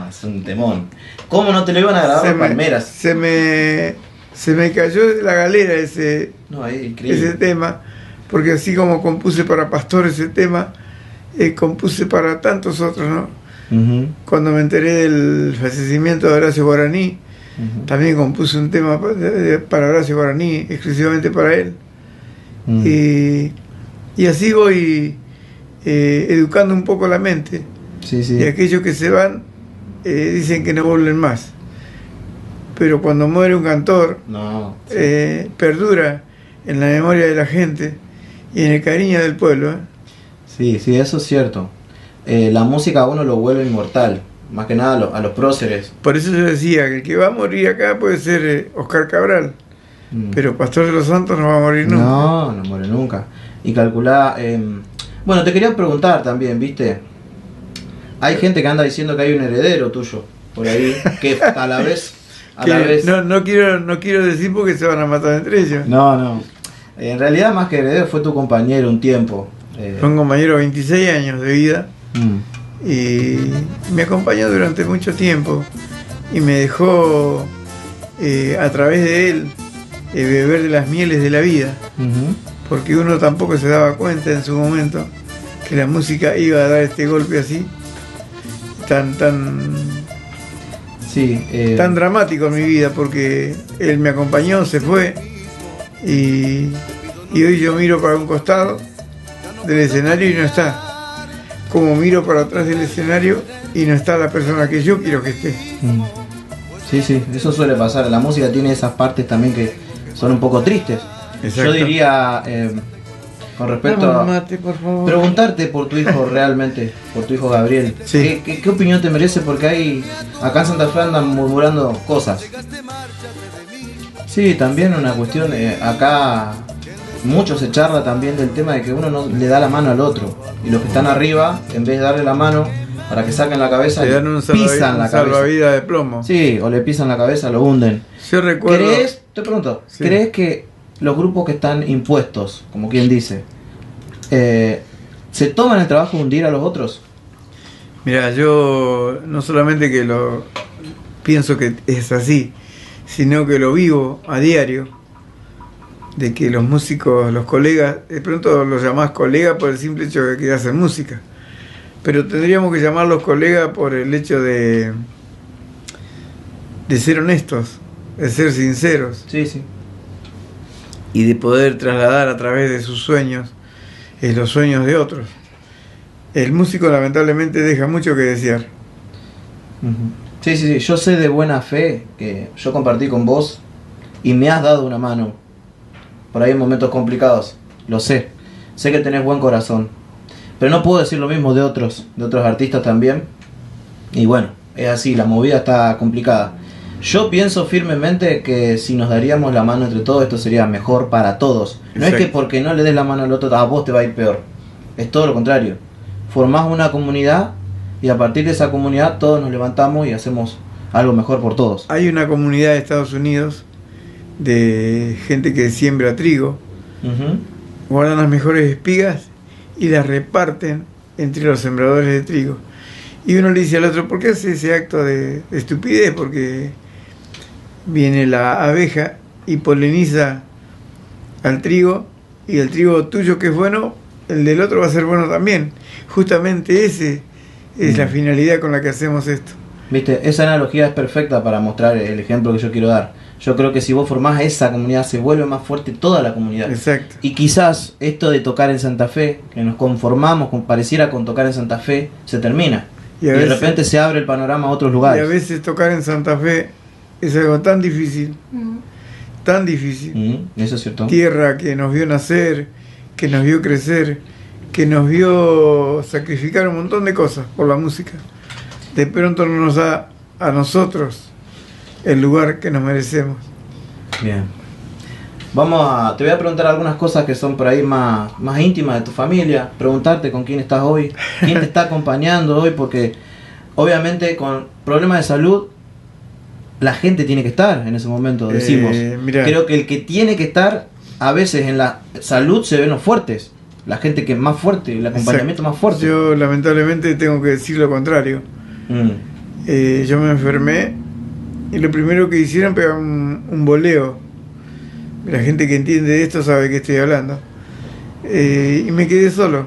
es un temón. ¿Cómo no te lo iban a grabar los Palmeras? Se me cayó de la galera ese tema, porque así como compuse para Pastor ese tema, compuse para tantos otros, ¿no? Cuando me enteré del fallecimiento de Horacio Guaraní, también compuse un tema para Horacio Guaraní, exclusivamente para él. Y así voy educando un poco la mente. Y aquellos que se van dicen que no vuelven más. Pero cuando muere un cantor, perdura en la memoria de la gente y en el cariño del pueblo. Sí, eso es cierto. La música a uno lo vuelve inmortal, más que nada a los próceres. Por eso yo decía que el que va a morir acá puede ser Oscar Cabral, pero Pastor de los Santos no va a morir nunca. No muere nunca. Y calculá... bueno, te quería preguntar también, ¿viste? Hay gente que anda diciendo que hay un heredero tuyo por ahí, que a la vez... No quiero decir porque se van a matar entre ellos. No. En realidad, más que heredero, fue tu compañero un tiempo. Fue un compañero de 26 años de vida y me acompañó durante mucho tiempo y me dejó a través de él beber de las mieles de la vida, porque uno tampoco se daba cuenta en su momento que la música iba a dar este golpe así tan dramático en mi vida, porque él me acompañó, se fue y hoy yo miro para un costado del escenario y no está, como miro para atrás del escenario y no está la persona que yo quiero que esté. Sí, eso suele pasar. La música tiene esas partes también que son un poco tristes. Exacto. Yo diría, con respecto a preguntarte por tu hijo realmente, por tu hijo Gabriel, ¿qué opinión te merece? Porque acá en Santa Fe andan murmurando cosas. Sí, también una cuestión, acá mucho se charla también del tema de que uno no le da la mano al otro, y los que están arriba, en vez de darle la mano para que saquen la cabeza, le dan pisan la cabeza. Salvavidas de plomo. Sí, o le pisan la cabeza, lo hunden. Yo recuerdo... Te pregunto, ¿crees que los grupos que están impuestos, como quien dice, se toman el trabajo de hundir a los otros? Mira, yo no solamente que lo pienso que es así, sino que lo vivo a diario, de que los músicos, los colegas, de pronto los llamás colegas por el simple hecho de que hacen música, pero tendríamos que llamarlos colegas por el hecho de ser honestos, de ser sinceros. Sí. Y de poder trasladar a través de sus sueños los sueños de otros. El músico lamentablemente deja mucho que desear. Sí, yo sé de buena fe que yo compartí con vos y me has dado una mano por ahí en momentos complicados, lo sé que tenés buen corazón, pero no puedo decir lo mismo de otros artistas también, y bueno, es así, la movida está complicada. Yo pienso firmemente que si nos daríamos la mano entre todos, esto sería mejor para todos. No es que porque no le des la mano al otro, a vos te va a ir peor. Es todo lo contrario. Formás una comunidad y a partir de esa comunidad todos nos levantamos y hacemos algo mejor por todos. Hay una comunidad de Estados Unidos de gente que siembra trigo, guardan las mejores espigas y las reparten entre los sembradores de trigo. Y uno le dice al otro, ¿por qué hace ese acto de estupidez? Porque viene la abeja y poliniza al trigo, y el trigo tuyo que es bueno, el del otro va a ser bueno también. Justamente ese es la finalidad con la que hacemos esto. Viste, esa analogía es perfecta para mostrar el ejemplo que yo quiero dar. Yo creo que si vos formás esa comunidad, se vuelve más fuerte toda la comunidad. Exacto. Y quizás esto de tocar en Santa Fe, que nos conformamos pareciera con tocar en Santa Fe, se termina. Y de repente se abre el panorama a otros lugares. Y a veces tocar en Santa Fe es algo tan difícil, tan difícil. Eso es cierto. Tierra que nos vio nacer, que nos vio crecer, que nos vio sacrificar un montón de cosas por la música. De pronto no nos da a nosotros el lugar que nos merecemos. Bien. Te voy a preguntar algunas cosas que son por ahí más íntimas de tu familia. Preguntarte con quién estás hoy, quién te está acompañando hoy, porque obviamente con problemas de salud la gente tiene que estar en ese momento, decimos. Creo que el que tiene que estar, a veces en la salud se ven los fuertes, la gente que es más fuerte, el acompañamiento más fuerte. Yo lamentablemente tengo que decir lo contrario. yo me enfermé y lo primero que hicieron pegar un boleo. La gente que entiende de esto sabe que estoy hablando. Y me quedé solo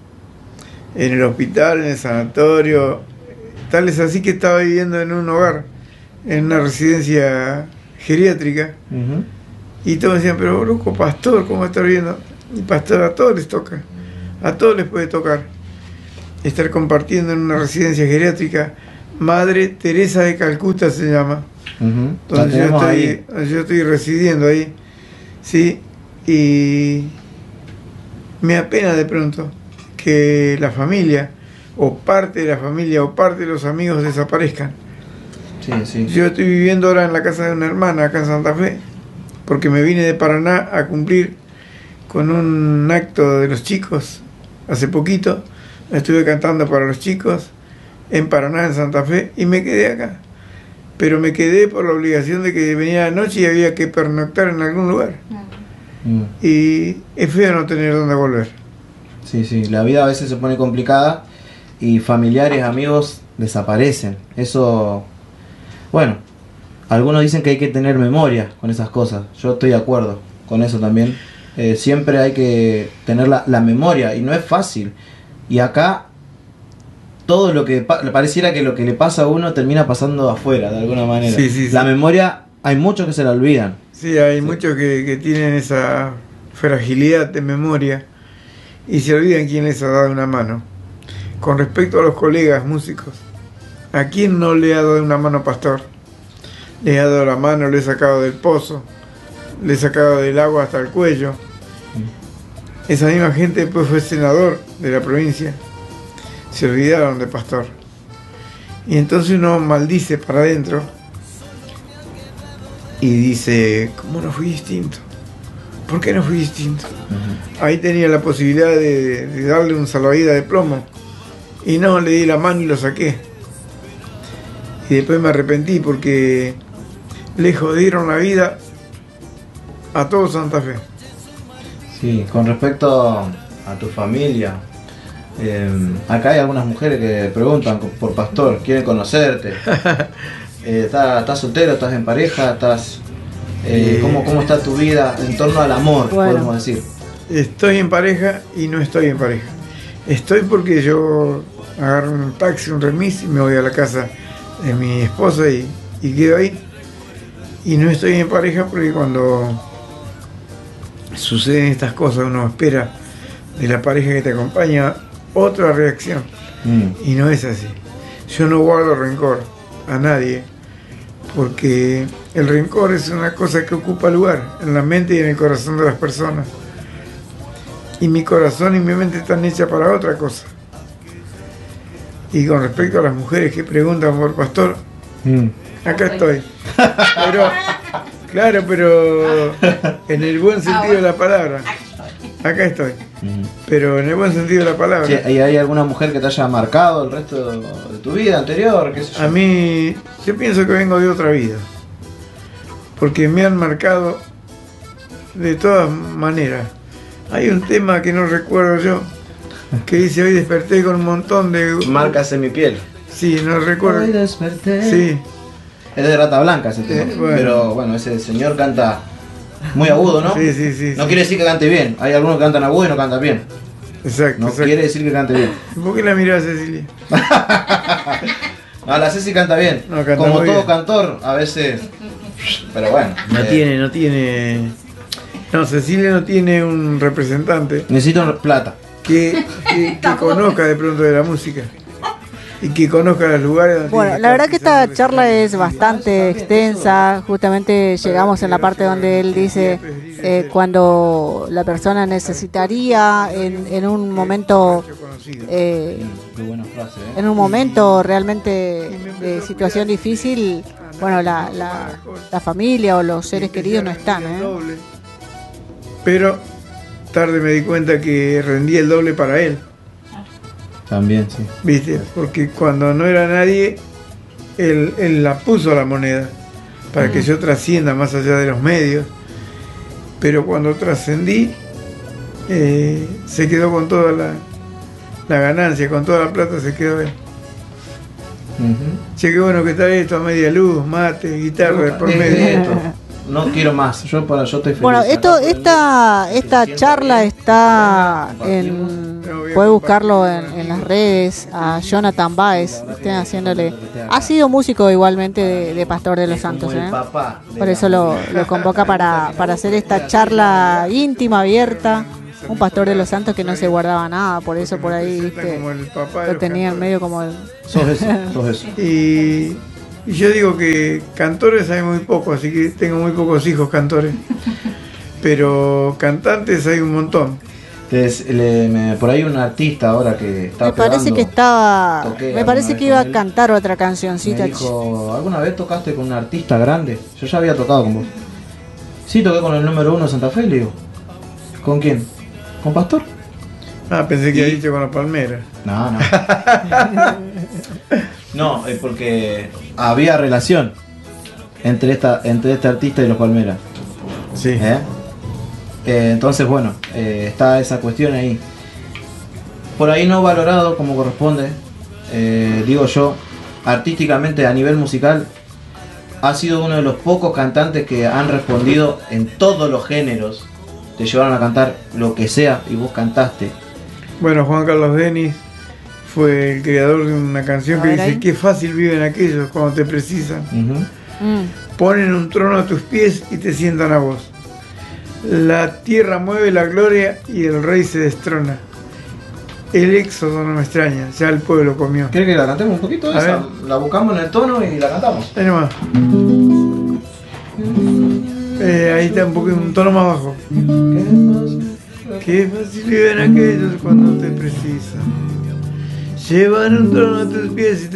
en el hospital, en el sanatorio. Tal es así que estaba viviendo en un hogar, en una residencia geriátrica. Y todos decían, pero loco, pastor, ¿cómo estás viviendo? Y pastor, a todos les toca, a todos les puede tocar estar compartiendo en una residencia geriátrica. Madre Teresa de Calcuta se llama. Donde yo estoy residiendo ahí, sí. Y me apena de pronto que la familia, o parte de la familia, o parte de los amigos desaparezcan. Yo estoy viviendo ahora en la casa de una hermana acá en Santa Fe, porque me vine de Paraná a cumplir con un acto de los chicos hace poquito. Estuve cantando para los chicos en Paraná, en Santa Fe, y me quedé acá. Pero me quedé por la obligación de que venía la noche y había que pernoctar en algún lugar. Y es feo no tener dónde volver. Sí, la vida a veces se pone complicada y familiares, amigos desaparecen. Eso, bueno, algunos dicen que hay que tener memoria con esas cosas. Yo estoy de acuerdo con eso también. Siempre hay que tener la memoria y no es fácil. Y acá todo lo que pareciera que lo que le pasa a uno termina pasando afuera de alguna manera. La memoria, hay muchos que se la olvidan. Sí, hay muchos que tienen esa fragilidad de memoria y se olvidan quién les ha dado una mano. Con respecto a los colegas músicos, ¿a quién no le ha dado una mano pastor? Le he dado la mano, le he sacado del pozo, le he sacado del agua hasta el cuello. Esa misma gente después fue senador de la provincia. Se olvidaron de pastor. Y entonces uno maldice para adentro y dice, ¿cómo no fui distinto? ¿Por qué no fui distinto? Ahí tenía la posibilidad de darle un salvavidas de plomo y no, le di la mano y lo saqué. Y después me arrepentí porque le jodieron la vida a todo Santa Fe. Sí, con respecto a tu familia, acá hay algunas mujeres que preguntan por pastor, quieren conocerte. ¿Estás soltero? ¿Estás en pareja? ¿Cómo está tu vida en torno al amor, podemos decir? Estoy en pareja y no estoy en pareja. Estoy porque yo agarro un taxi, un remis y me voy a la casa de mi esposa y quedo ahí. Y no estoy en pareja porque cuando suceden estas cosas uno espera de la pareja que te acompaña otra reacción. Y no es así. Yo no guardo rencor a nadie porque el rencor es una cosa que ocupa lugar en la mente y en el corazón de las personas. Y mi corazón y mi mente están hechas para otra cosa. Y con respecto a las mujeres que preguntan por pastor, acá estoy. Pero en el buen sentido de la palabra. Acá estoy. Pero en el buen sentido de la palabra. Sí, ¿y hay alguna mujer que te haya marcado el resto de tu vida anterior? ¿Qué sé yo? A mí, yo pienso que vengo de otra vida. Porque me han marcado de todas maneras. Hay un tema que no recuerdo yo, que dice, hoy desperté con un montón de... Marcas en mi piel. Sí, no recuerdo. Hoy desperté. Sí. Es de Rata Blanca ese tema. Bueno. Pero bueno, ese señor canta muy agudo, ¿no? Sí. No quiere decir que cante bien. Hay algunos que cantan agudo y no cantan bien. Exacto. No quiere decir que cante bien. ¿Por qué la mirás, Cecilia? No, la Ceci canta bien. No, canta como todo bien. Cantor, a veces... Pero bueno. No tiene... No, Cecilia no tiene un representante. Necesito plata. Que conozca de pronto de la música. Y que conozca los lugares donde... Bueno, la verdad que esta charla es bastante extensa. Justamente llegamos en la parte donde él dice cuando la persona necesitaría en un momento en un momento realmente de situación difícil, bueno, la familia o los seres queridos no están, Pero tarde me di cuenta que rendía el doble para él. También, sí. ¿Viste? Porque cuando no era nadie, él la puso a la moneda para que yo trascienda más allá de los medios. Pero cuando trascendí, se quedó con toda la ganancia, con toda la plata se quedó él. Che, qué bueno que está esto, a media luz, mate, guitarra, por medio. No quiero más, yo estoy feliz. Bueno, esta charla está puede buscarlo en las redes, a Jonathan Báez, estén haciéndole. Ha sido músico igualmente de Pastor de los Santos, por eso lo convoca para hacer esta charla íntima, abierta. Un pastor de los santos que no se guardaba nada, por eso por ahí, viste, lo tenía en medio como el... Sos eso. Y yo digo que cantores hay muy pocos, así que tengo muy pocos hijos cantores. Pero cantantes hay un montón. Por ahí un artista ahora que está me parece pegando, me parece que iba a cantar otra cancioncita. Me dijo, ¿alguna vez tocaste con un artista grande? Yo ya había tocado con vos. Sí, toqué con el número 1 de Santa Fe, le digo. ¿Con quién? ¿Con Pastor? Pensé que había dicho con la Palmera. No. No, es porque había relación entre este artista y los Palmeras. Sí. Entonces, bueno, está esa cuestión ahí. Por ahí no valorado como corresponde, digo yo, artísticamente a nivel musical, ha sido uno de los pocos cantantes que han respondido en todos los géneros. Te llevaron a cantar lo que sea y vos cantaste. Bueno, Juan Carlos Denis fue el creador de una canción que dice: qué fácil viven aquellos cuando te precisan. Ponen un trono a tus pies y te sientan a vos. La tierra mueve la gloria y el rey se destrona. El éxodo no me extraña, ya el pueblo comió. ¿Querés que la cantemos un poquito? Esa? La buscamos en el tono y la cantamos. Ahí nomás. Ahí está un tono más bajo. Qué fácil viven aquellos cuando te precisan. Llevan un trono a tus pies y te